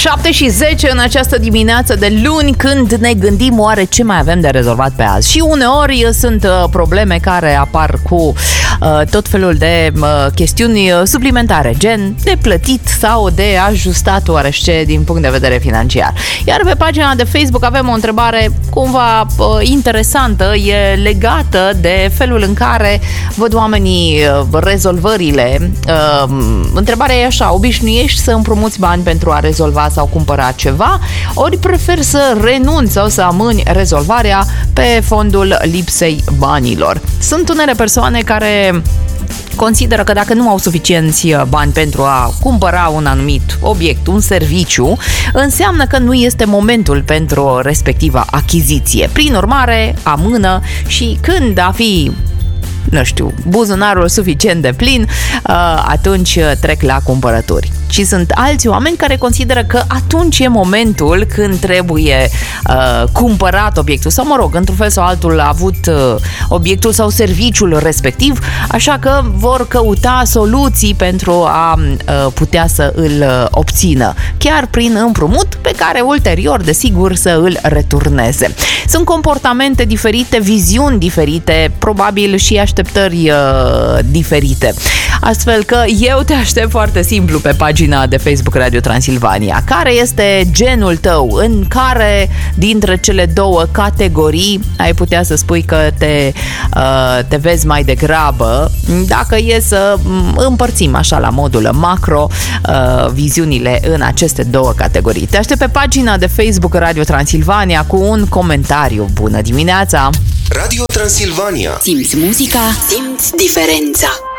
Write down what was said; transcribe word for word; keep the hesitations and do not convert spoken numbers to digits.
șapte și zece în această dimineață de luni, când ne gândim oare ce mai avem de rezolvat pe azi. Și uneori sunt uh, probleme care apar cu uh, tot felul de uh, chestiuni suplimentare, gen de plătit sau de ajustat oarește din punct de vedere financiar. Iar pe pagina de Facebook avem o întrebare cumva uh, interesantă, e legată de felul în care văd oamenii uh, rezolvările. Uh, întrebarea e așa: obișnuiești să împrumuți bani pentru a rezolva sau cumpăra ceva, ori preferi să renunți sau să amâni rezolvarea pe fondul lipsei banilor? Sunt unele persoane care consideră că dacă nu au suficienți bani pentru a cumpăra un anumit obiect, un serviciu, înseamnă că nu este momentul pentru respectiva achiziție. Prin urmare, amână și când a fi, nu știu, buzunarul suficient de plin, atunci trec la cumpărături. Și sunt alți oameni care consideră că atunci e momentul când trebuie uh, cumpărat obiectul sau, mă rog, într-un fel sau altul a avut uh, obiectul sau serviciul respectiv, așa că vor căuta soluții pentru a uh, putea să îl uh, obțină, chiar prin împrumut pe care ulterior, desigur, să îl returneze. Sunt comportamente diferite, viziuni diferite, probabil și așteptări uh, diferite. Astfel că eu te aștept foarte simplu pe pagina de Facebook Radio Transilvania. Care este genul tău? În care dintre cele două categorii ai putea să spui că te, uh, te vezi mai degrabă? Dacă e să împărțim așa la modul macro uh, viziunile în aceste două categorii. Te aștept pe pagina de Facebook Radio Transilvania cu un comentariu. Bună dimineața! Radio Transilvania. Simți muzica, simți diferența.